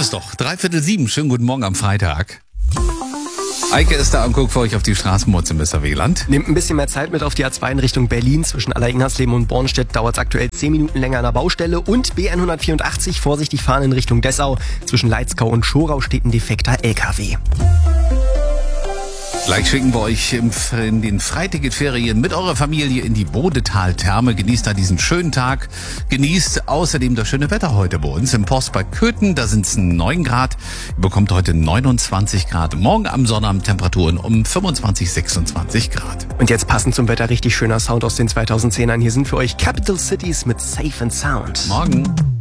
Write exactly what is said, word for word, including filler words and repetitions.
es doch. Dreiviertel sieben. Schönen guten Morgen am Freitag. Eike ist da und guckt für euch auf die Straßenmods im Weserweland. Nehmt ein bisschen mehr Zeit mit auf die A zwei in Richtung Berlin. Zwischen Allerignersleben und Bornstedt dauert es aktuell zehn Minuten länger an der Baustelle. Und B hundertvierundachtzig, vorsichtig fahren in Richtung Dessau. Zwischen Leitzkau und Schorau steht ein defekter L K W. Gleich schicken wir euch in den Freiticketferien mit eurer Familie in die Bodetal-Therme. Genießt da diesen schönen Tag. Genießt außerdem das schöne Wetter heute bei uns im Post bei Köthen. Da sind es neun Grad. Ihr bekommt heute neunundzwanzig Grad. Morgen am Sonnabend Temperaturen um fünfundzwanzig, sechsundzwanzig Grad. Und jetzt passend zum Wetter richtig schöner Sound aus den zweitausendzehnern. Hier sind für euch Capital Cities mit Safe and Sound. Morgen.